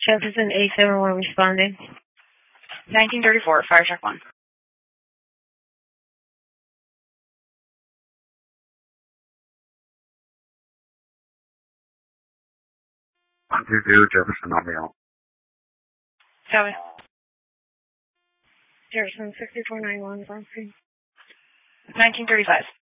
Jefferson 871 responding. 1934, fire check 1. Jefferson on the out. Copy. Jefferson 6491 is on screen. 1935.